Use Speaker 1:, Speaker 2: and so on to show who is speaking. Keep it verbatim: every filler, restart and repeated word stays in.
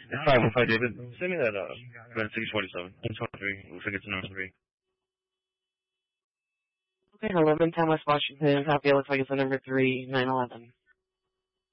Speaker 1: Hi, I'm Hi, David. Send me that, uh, that six forty-seven. one twenty-three. Looks like it's number three.
Speaker 2: Okay, eleven ten West Washington. Copy. It looks like it's the number three, nine eleven.